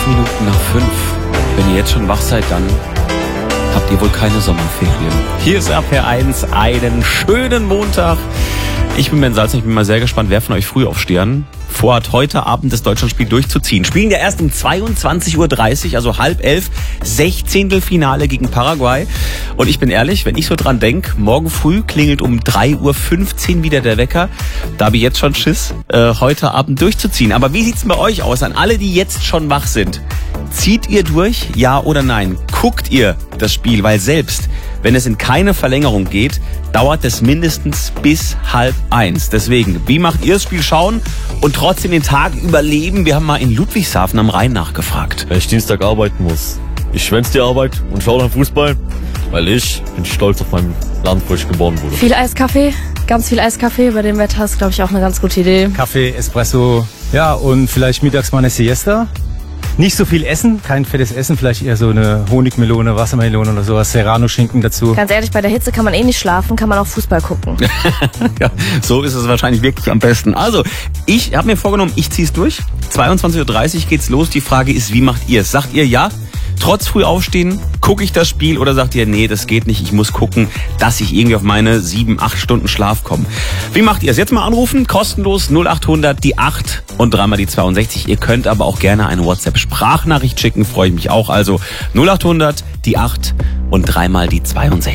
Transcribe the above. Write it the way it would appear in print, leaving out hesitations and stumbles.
Minuten nach 5. Wenn ihr jetzt schon wach seid, dann habt ihr wohl keine Sommerferien. Hier ist RPR1, einen schönen Montag. Ich bin Ben Salzer, ich bin mal sehr gespannt, wer von euch Frühaufstehern vorhat, heute Abend das Deutschlandspiel durchzuziehen. Spielen ja erst um 22.30 Uhr, also 10:30, 16. Finale gegen Paraguay. Und ich bin ehrlich, wenn ich so dran denke, morgen früh klingelt um 3.15 Uhr wieder der Wecker. Da habe ich jetzt schon Schiss, heute Abend durchzuziehen. Aber wie sieht's bei euch aus? An alle, die jetzt schon wach sind. Zieht ihr durch, ja oder nein? Guckt ihr das Spiel? Weil selbst, wenn es in keine Verlängerung geht, dauert es mindestens bis 12:30. Deswegen, wie macht ihr das Spiel schauen und trotzdem den Tag überleben? Wir haben mal in Ludwigshafen am Rhein nachgefragt. Wenn ich Dienstag arbeiten muss, ich schwänze die Arbeit und schaue dann Fußball, weil ich bin stolz auf mein Land, wo ich geboren wurde. Viel Eiskaffee, ganz viel Eiskaffee. Bei dem Wetter ist, glaube ich, auch eine ganz gute Idee. Kaffee, Espresso, ja, und vielleicht mittags mal eine Siesta. Nicht so viel essen, kein fettes Essen, vielleicht eher so eine Honigmelone, Wassermelone oder sowas, Serrano-Schinken dazu. Ganz ehrlich, bei der Hitze kann man eh nicht schlafen, kann man auch Fußball gucken. Ja, so ist es wahrscheinlich wirklich am besten. Also, ich habe mir vorgenommen, ich ziehe es durch. 22.30 Uhr geht's los. Die Frage ist, wie macht ihr es? Sagt ihr ja? Trotz früh aufstehen, gucke ich das Spiel oder sagt ihr, nee, das geht nicht, ich muss gucken, dass ich irgendwie auf meine 7-8 Stunden Schlaf komme. Wie macht ihr es? Jetzt mal anrufen, kostenlos 0800 die 8 und dreimal die 62. Ihr könnt aber auch gerne eine WhatsApp-Sprachnachricht schicken, freue ich mich auch. Also 0800 die 8 und dreimal die 62.